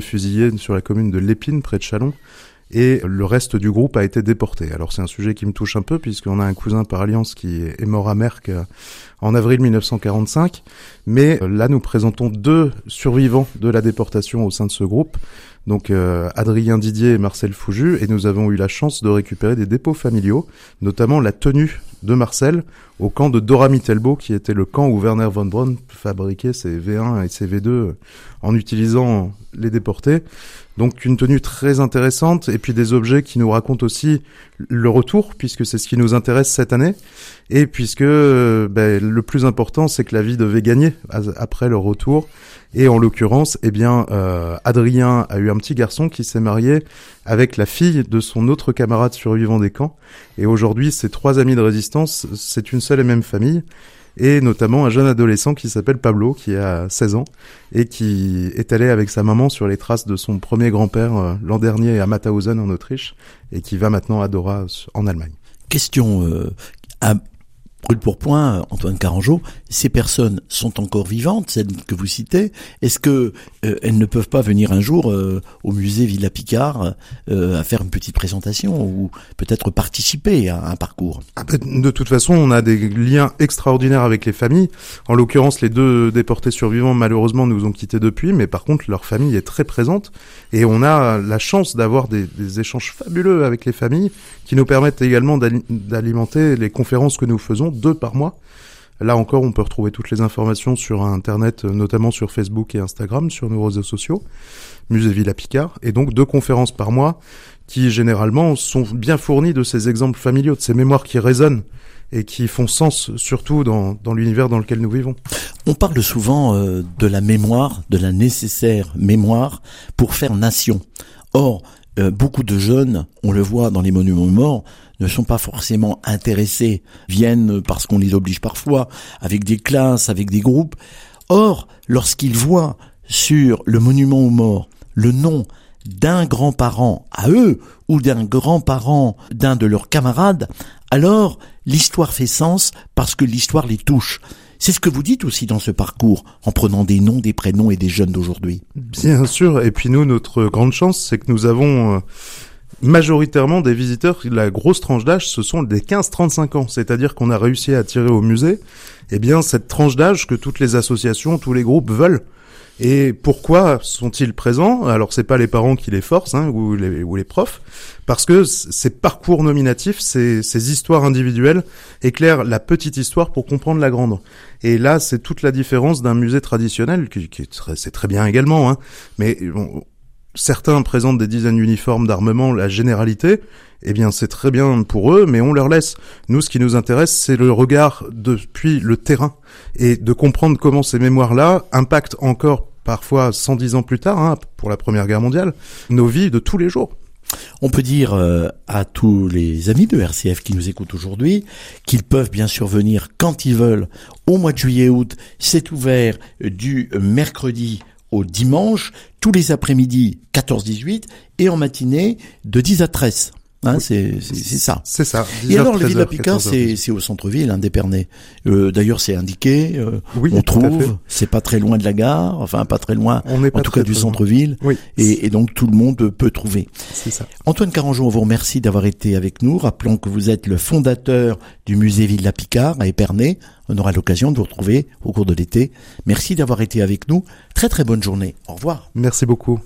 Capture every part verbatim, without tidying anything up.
fusillés sur la commune de Lépine, près de Châlons. Et le reste du groupe a été déporté. Alors c'est un sujet qui me touche un peu puisqu'on a un cousin par alliance qui est mort à Merck en avril dix-neuf cent quarante-cinq. Mais là nous présentons deux survivants de la déportation au sein de ce groupe. Donc euh, Adrien Didier et Marcel Fouju, et nous avons eu la chance de récupérer des dépôts familiaux, notamment la tenue de Marcel au camp de Dora-Mittelbau, qui était le camp où Werner von Braun fabriquait ses V un et ses V deux en utilisant les déportés. Donc une tenue très intéressante, et puis des objets qui nous racontent aussi le retour, puisque c'est ce qui nous intéresse cette année, et puisque euh, ben, le plus important, c'est que la vie devait gagner après leur retour. Et en l'occurrence, eh bien, euh, Adrien a eu un petit garçon qui s'est marié avec la fille de son autre camarade survivant des camps. Et aujourd'hui, ces trois amis de résistance, c'est une seule et même famille. Et notamment un jeune adolescent qui s'appelle Pablo, qui a seize ans, et qui est allé avec sa maman sur les traces de son premier grand-père euh, l'an dernier à Mauthausen en Autriche, et qui va maintenant à Dora en Allemagne. Question euh, à brûle pour point, Antoine Carangeau, ces personnes sont encore vivantes, celles que vous citez. Est-ce que euh, elles ne peuvent pas venir un jour euh, au musée Villa Picard euh, à faire une petite présentation ou peut-être participer à un parcours? De toute façon, on a des liens extraordinaires avec les familles. En l'occurrence, les deux déportés survivants, malheureusement, nous ont quittés depuis, mais par contre, leur famille est très présente et on a la chance d'avoir des, des échanges fabuleux avec les familles qui nous permettent également d'ali- d'alimenter les conférences que nous faisons, deux par mois. Là encore, on peut retrouver toutes les informations sur Internet, notamment sur Facebook et Instagram, sur nos réseaux sociaux, Musée Villa Picard, et donc deux conférences par mois qui, généralement, sont bien fournies de ces exemples familiaux, de ces mémoires qui résonnent et qui font sens, surtout dans, dans l'univers dans lequel nous vivons. On parle souvent euh, de la mémoire, de la nécessaire mémoire pour faire nation. Or, euh, beaucoup de jeunes, on le voit dans les monuments morts, ne sont pas forcément intéressés, viennent parce qu'on les oblige parfois, avec des classes, avec des groupes. Or, lorsqu'ils voient sur le monument aux morts le nom d'un grand-parent à eux, ou d'un grand-parent d'un de leurs camarades, alors l'histoire fait sens parce que l'histoire les touche. C'est ce que vous dites aussi dans ce parcours, en prenant des noms, des prénoms et des jeunes d'aujourd'hui. Bien sûr, et puis nous, notre grande chance, c'est que nous avons... Euh majoritairement des visiteurs, la grosse tranche d'âge, ce sont des quinze trente-cinq ans. C'est-à-dire qu'on a réussi à attirer au musée, eh bien, cette tranche d'âge que toutes les associations, tous les groupes veulent. Et pourquoi sont-ils présents? Alors, c'est pas les parents qui les forcent, hein, ou les, ou les profs. Parce que ces parcours nominatifs, ces, ces histoires individuelles éclairent la petite histoire pour comprendre la grande. Et là, c'est toute la différence d'un musée traditionnel, qui, qui est très, c'est très bien également, hein. Mais, bon, certains présentent des dizaines d'uniformes d'armement, la généralité, eh bien c'est très bien pour eux, mais on leur laisse. Nous, ce qui nous intéresse, c'est le regard depuis le terrain et de comprendre comment ces mémoires-là impactent encore, parfois cent dix ans plus tard, hein, pour la Première Guerre mondiale, nos vies de tous les jours. On peut dire euh, à tous les amis de R C F qui nous écoutent aujourd'hui qu'ils peuvent bien sûr venir quand ils veulent au mois de juillet-août. C'est ouvert du mercredi au dimanche, tous les après-midi quatorze dix-huit et en matinée de dix à treize. Hein, oui. c'est, c'est, c'est ça. C'est ça. Et alors, le Villa Picard, c'est, c'est au centre-ville, hein, d'Épernay. Euh, d'ailleurs, c'est indiqué. Euh, oui, on trouve. C'est pas très loin de la gare. Enfin, pas très loin. On n'est pas en tout cas, du centre-ville. Oui. Et, et donc, tout le monde peut trouver. C'est ça. Antoine Carangeau, on vous remercie d'avoir été avec nous. Rappelons que vous êtes le fondateur du musée Villa Picard à Épernay. On aura l'occasion de vous retrouver au cours de l'été. Merci d'avoir été avec nous. Très, très bonne journée. Au revoir. Merci beaucoup.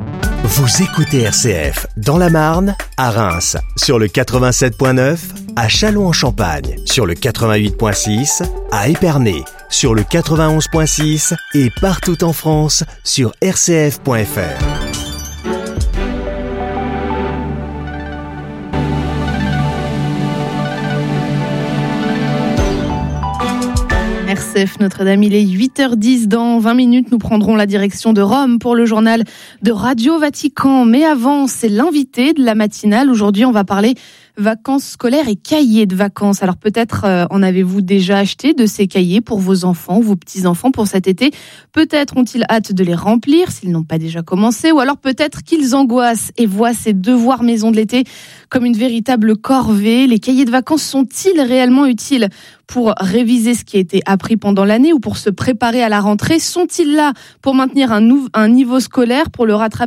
Vous écoutez R C F dans la Marne, à Reims, sur le quatre-vingt-sept point neuf, à Châlons-en-Champagne, sur le quatre-vingt-huit point six, à Épernay, sur le quatre-vingt-onze point six et partout en France sur r c f point f r. R C F Notre-Dame, il est huit heures dix. Dans vingt minutes, nous prendrons la direction de Rome pour le journal de Radio Vatican. Mais avant, c'est l'invité de la matinale. Aujourd'hui, on va parler vacances scolaires et cahiers de vacances. Alors peut-être euh, en avez-vous déjà acheté de ces cahiers pour vos enfants ou vos petits-enfants pour cet été. Peut-être ont-ils hâte de les remplir s'ils n'ont pas déjà commencé, ou alors peut-être qu'ils angoissent et voient ces devoirs maison de l'été comme une véritable corvée. Les cahiers de vacances sont-ils réellement utiles pour réviser ce qui a été appris pendant l'année ou pour se préparer à la rentrée? Sont-ils là pour maintenir un, nou- un niveau scolaire, pour le rattraper